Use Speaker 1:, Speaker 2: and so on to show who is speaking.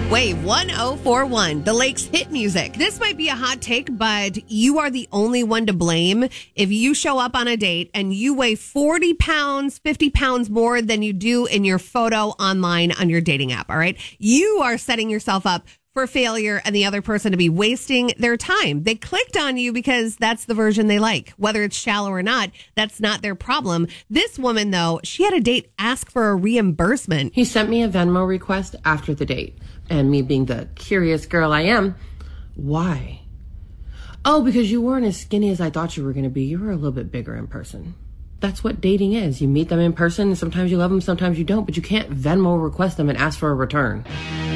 Speaker 1: Wave 1041, the Lake's hit music. This might be a hot take, but you are the only one to blame if you show up on a date and you weigh 40 pounds, 50 pounds more than you do in your photo online on your dating app, all right? You are setting yourself up for failure and the other person to be wasting their time. They clicked on you because that's the version they like. Whether it's shallow or not, that's not their problem. This woman, though, she had a date ask for a reimbursement.
Speaker 2: He sent me a Venmo request after the date. And me being the curious girl I am, why? Oh, because you weren't as skinny as I thought you were going to be. You were a little bit bigger in person. That's what dating is. You meet them in person, and sometimes you love them, sometimes you don't, but you can't Venmo request them and ask for a return.